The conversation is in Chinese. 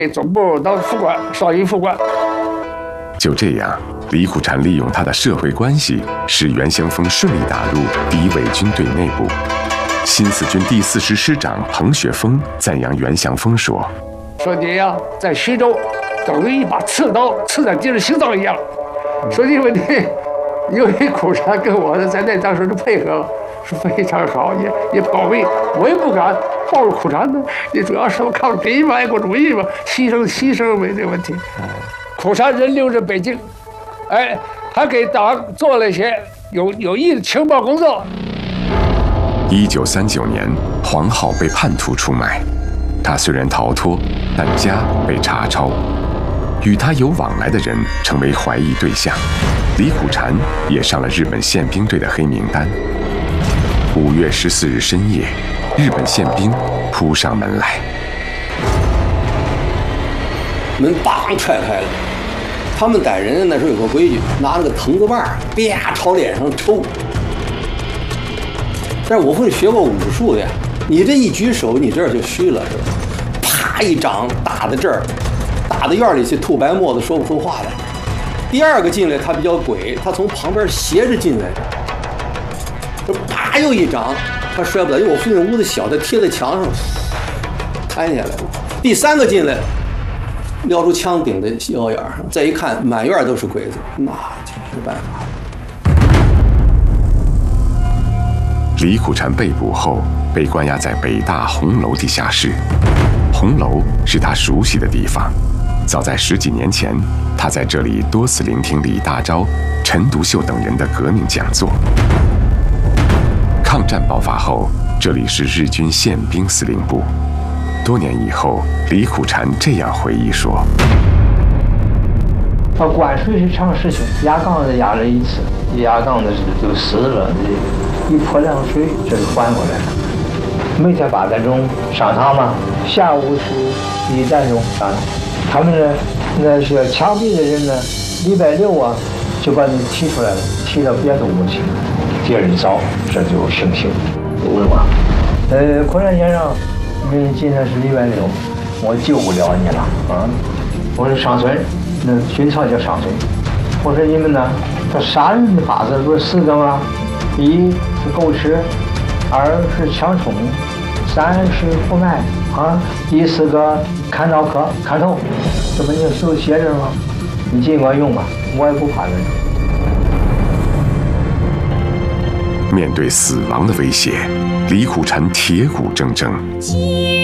总部当副官，少阴副官。 就这样，李苦禅利用他的社会关系，使袁祥峰顺利打入敌伪军队内部。新四军第4师师长彭雪枫赞扬袁祥峰说：“ 说你呀，在徐州等于一把刺刀刺在敌人心脏一样。说因为你由于苦禅跟我的在那当时的配合是非常好，也保卫，我也不敢暴露苦禅呢。你主要是我抗敌嘛，爱国主义嘛，牺牲为这个问题。苦禅人留着北京，哎，还给党做了一些有益的情报工作。 ”1939年，黄浩被叛徒出卖，他虽然逃脱，但家被查抄，与他有往来的人成为怀疑对象。李苦禅也上了日本宪兵队的黑名单。5月14日深夜，日本宪兵扑上门来， 门梆踹开了。他们逮人那时候有个规矩，拿那个藤子棒啪朝脸上抽。但是我会学过武术的，你这一举手，你这儿就虚了，是吧？啪一掌打在这儿，打到院里去吐白沫子，说不出话来。第二个进来他比较鬼，他从旁边斜着进来的，这啪又一掌，他摔不倒，因为我父亲屋子小，他贴在墙上，瘫下来了。第三个进来，撩出枪顶在腰眼上，再一看满院都是鬼子，那就没办法。 李苦禅被捕后，被关押在北大红楼地下室。红楼是他熟悉的地方，早在10几年前，他在这里多次聆听李大钊、陈独秀等人的革命讲座。抗战爆发后，这里是日军宪兵司令部。多年以后，李苦禅这样回忆说：“ 灌水是常事情，压缸子压了一次，压缸子就湿了，一泼凉水这就缓过来了。每天8点钟上场嘛，下午是1点钟上场。他们呢，那些枪毙的人呢，礼拜6啊就把你提出来了，提到别的屋去。第二早这就行刑，懂吗？昆山先生，你今天是礼拜6，我救不了你了啊！我是上村。”那军草叫上罪。我说你们呢？他杀人的法子不是4个吗？1是狗吃，2是抢冲，3是胡卖啊，第4个砍刀客砍头，这不你手写着吗？你尽管用吧，我也不怕人。 面对死亡的威胁，李苦禅铁骨铮铮。